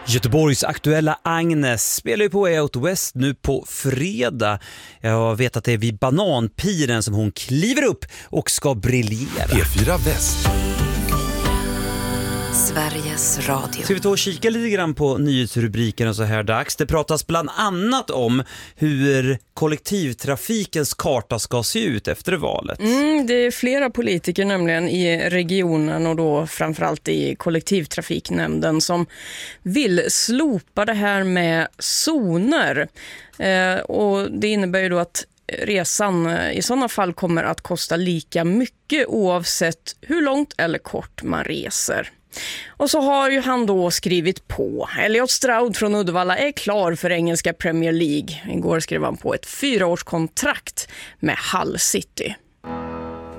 Göteborgs aktuella Agnes spelar ju på Way Out West nu på fredag. Jag vet att det är vid Bananpiren som hon kliver upp och ska briljera. P4 Väst. Sveriges Radio. Ska vi ta och kika lite grann på nyhetsrubrikerna så här dags. Det pratas bland annat om hur kollektivtrafikens karta ska se ut efter valet. Det är flera politiker nämligen i regionen och då framförallt i kollektivtrafiknämnden som vill slopa det här med zoner. Och det innebär ju då att resan i sådana fall kommer att kosta lika mycket oavsett hur långt eller kort man reser. Och så har ju han då skrivit på. Elliot Stroud från Uddevalla är klar för engelska Premier League. Igår skrev han på ett 4-årskontrakt med Hull City.